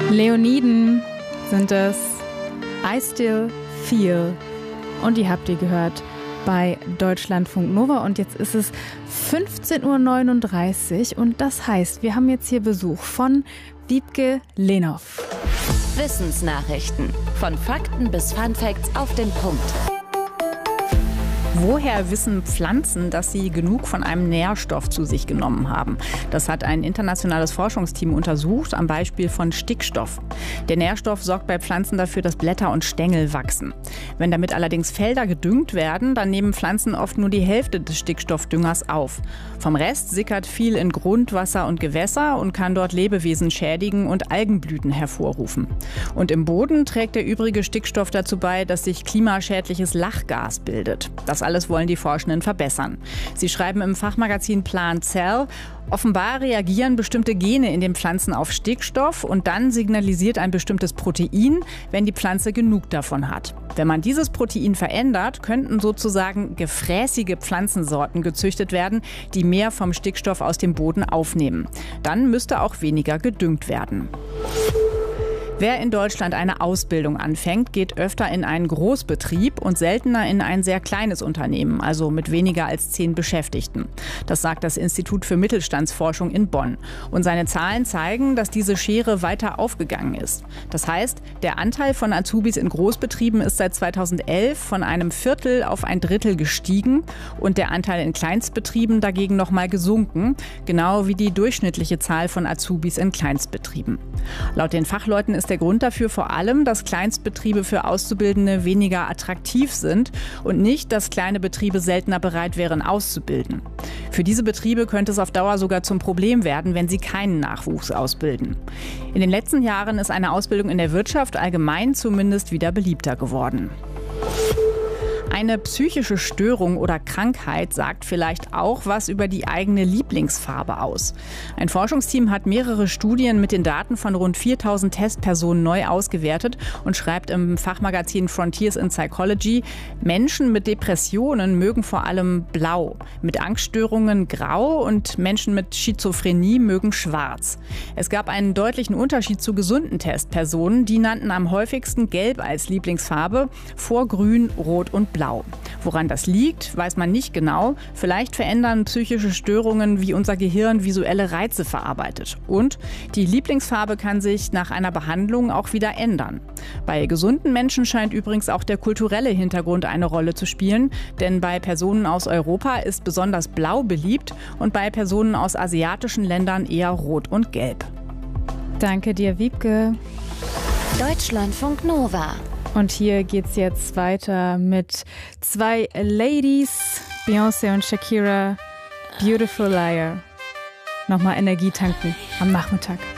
Leoniden sind es, I Still Feel. Und die habt ihr gehört bei Deutschlandfunk Nova. Und jetzt ist es 15:39 Uhr und das heißt, wir haben jetzt hier Besuch von Wiebke Lehnhoff. Wissensnachrichten. Von Fakten bis Funfacts auf den Punkt. Woher wissen Pflanzen, dass sie genug von einem Nährstoff zu sich genommen haben? Das hat ein internationales Forschungsteam untersucht, am Beispiel von Stickstoff. Der Nährstoff sorgt bei Pflanzen dafür, dass Blätter und Stängel wachsen. Wenn damit allerdings Felder gedüngt werden, dann nehmen Pflanzen oft nur die Hälfte des Stickstoffdüngers auf. Vom Rest sickert viel in Grundwasser und Gewässer und kann dort Lebewesen schädigen und Algenblüten hervorrufen. Und im Boden trägt der übrige Stickstoff dazu bei, dass sich klimaschädliches Lachgas bildet. Das alles wollen die Forschenden verbessern. Sie schreiben im Fachmagazin Plant Cell: Offenbar reagieren bestimmte Gene in den Pflanzen auf Stickstoff und dann signalisiert ein bestimmtes Protein, wenn die Pflanze genug davon hat. Wenn man dieses Protein verändert, könnten sozusagen gefräßige Pflanzensorten gezüchtet werden, die mehr vom Stickstoff aus dem Boden aufnehmen. Dann müsste auch weniger gedüngt werden. Wer in Deutschland eine Ausbildung anfängt, geht öfter in einen Großbetrieb und seltener in ein sehr kleines Unternehmen, also mit weniger als 10 Beschäftigten. Das sagt das Institut für Mittelstandsforschung in Bonn. Und seine Zahlen zeigen, dass diese Schere weiter aufgegangen ist. Das heißt, der Anteil von Azubis in Großbetrieben ist seit 2011 von einem Viertel auf ein Drittel gestiegen und der Anteil in Kleinstbetrieben dagegen noch mal gesunken, genau wie die durchschnittliche Zahl von Azubis in Kleinstbetrieben. Laut den Fachleuten ist der Grund dafür vor allem, dass Kleinstbetriebe für Auszubildende weniger attraktiv sind und nicht, dass kleine Betriebe seltener bereit wären, auszubilden. Für diese Betriebe könnte es auf Dauer sogar zum Problem werden, wenn sie keinen Nachwuchs ausbilden. In den letzten Jahren ist eine Ausbildung in der Wirtschaft allgemein zumindest wieder beliebter geworden. Eine psychische Störung oder Krankheit sagt vielleicht auch was über die eigene Lieblingsfarbe aus. Ein Forschungsteam hat mehrere Studien mit den Daten von rund 4000 Testpersonen neu ausgewertet und schreibt im Fachmagazin Frontiers in Psychology: Menschen mit Depressionen mögen vor allem blau, mit Angststörungen grau und Menschen mit Schizophrenie mögen schwarz. Es gab einen deutlichen Unterschied zu gesunden Testpersonen. Die nannten am häufigsten gelb als Lieblingsfarbe, vor grün, rot und blau. Woran das liegt, weiß man nicht genau. Vielleicht verändern psychische Störungen, wie unser Gehirn visuelle Reize verarbeitet. Und die Lieblingsfarbe kann sich nach einer Behandlung auch wieder ändern. Bei gesunden Menschen scheint übrigens auch der kulturelle Hintergrund eine Rolle zu spielen. Denn bei Personen aus Europa ist besonders blau beliebt und bei Personen aus asiatischen Ländern eher rot und gelb. Danke dir, Wiebke. Deutschlandfunk Nova. Und hier geht's jetzt weiter mit 2 Ladies, Beyoncé und Shakira, Beautiful Liar. Nochmal Energie tanken am Nachmittag.